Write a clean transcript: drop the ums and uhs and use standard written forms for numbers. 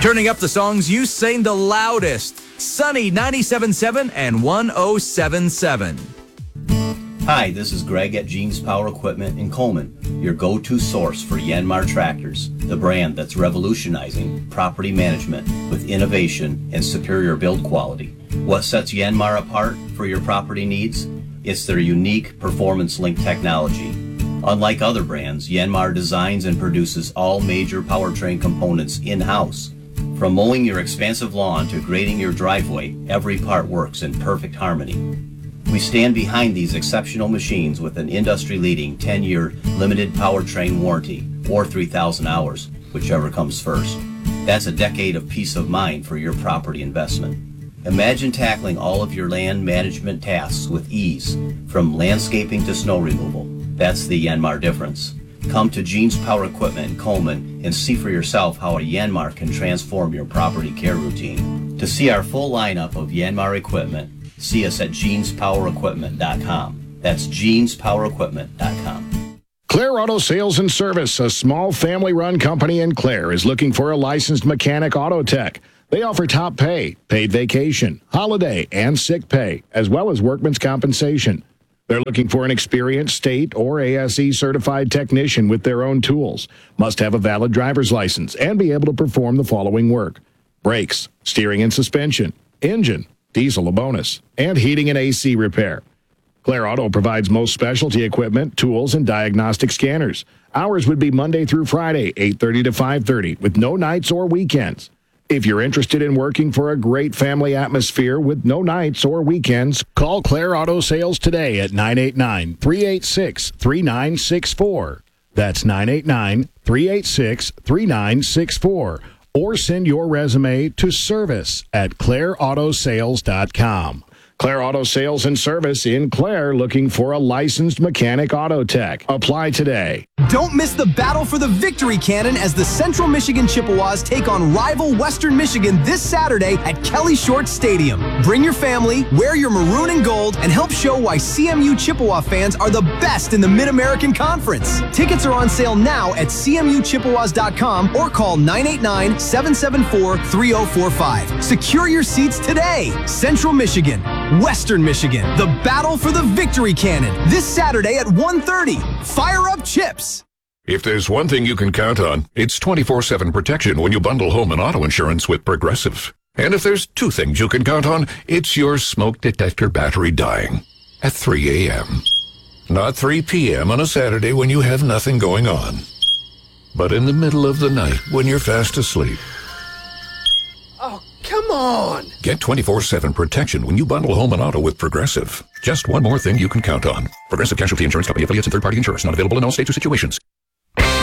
Turning up the songs you sing the loudest. Sunny 97.7 and 107.7. Hi, this is Greg at Jeans Power Equipment in Coleman, your go-to source for Yanmar tractors, the brand that's revolutionizing property management with innovation and superior build quality. What sets Yanmar apart for your property needs? It's their unique performance-linked technology. Unlike other brands, Yanmar designs and produces all major powertrain components in-house. From mowing your expansive lawn to grading your driveway, every part works in perfect harmony. We stand behind these exceptional machines with an industry-leading 10-year limited powertrain warranty, or 3,000 hours, whichever comes first. That's a decade of peace of mind for your property investment. Imagine tackling all of your land management tasks with ease, from landscaping to snow removal. That's the Yanmar difference. Come to Jeans Power Equipment in Coleman and see for yourself how a Yanmar can transform your property care routine. To see our full lineup of Yanmar equipment, see us at jeanspowerequipment.com. That's jeanspowerequipment.com. Claire Auto Sales and Service, a small family-run company in Claire, is looking for a licensed mechanic auto tech. They offer top pay, paid vacation, holiday, and sick pay, as well as workman's compensation. They're looking for an experienced state or ASE certified technician with their own tools, must have a valid driver's license, and be able to perform the following work: brakes, steering and suspension, engine, diesel a bonus, and heating and AC repair. Claire Auto provides most specialty equipment, tools, and diagnostic scanners. Hours would be Monday through Friday, 8:30 to 5:30, with no nights or weekends. If you're interested in working for a great family atmosphere with no nights or weekends, call Claire Auto Sales today at 989-386-3964. That's 989-386-3964. Or send your resume to service@claireautosales.com. Claire Auto Sales and Service in Claire, looking for a licensed mechanic auto tech. Apply today. Don't miss the battle for the victory cannon as the Central Michigan Chippewas take on rival Western Michigan this Saturday at Kelly Short Stadium. Bring your family, wear your maroon and gold, and help show why CMU Chippewa fans are the best in the Mid-American Conference. Tickets are on sale now at cmuchippewas.com or call 989-774-3045. Secure your seats today. Central Michigan, Western Michigan, the battle for the victory cannon this Saturday at 1:30. Fire up chips. If there's one thing you can count on, it's 24/7 protection when you bundle home and auto insurance with Progressive. And if there's two things you can count on, it's your smoke detector battery dying at 3 a.m. Not 3 p.m. on a Saturday when you have nothing going on, but in the middle of the night when you're fast asleep. Oh, come on! Get 24/7 protection when you bundle home and auto with Progressive. Just one more thing you can count on. Progressive Casualty Insurance Company, affiliates, and third-party insurers. Not available in all states or situations.